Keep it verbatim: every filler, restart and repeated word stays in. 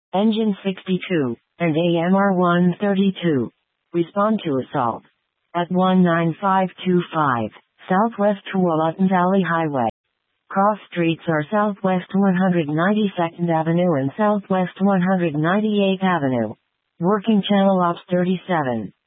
Engine sixty-two, and A M R one thirty-two. Respond to assault. At one nine five two five, Southwest Tualatin Valley Highway. Cross streets are Southwest one hundred ninety-second Avenue and Southwest one hundred ninety-eighth Avenue. Working Channel Ops thirty-seven.